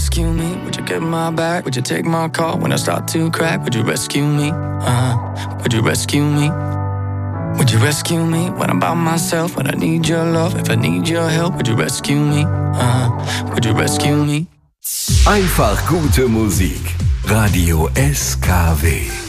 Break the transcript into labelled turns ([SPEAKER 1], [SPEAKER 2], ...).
[SPEAKER 1] rescue me? Would you get my back? Would you take my call when I start to crack? Would you rescue me? Would you rescue me? Would you rescue me when I'm by myself? When I need your love, if I need your help, would you rescue me? Would you rescue me?
[SPEAKER 2] Einfach gute Musik. Radio SKW.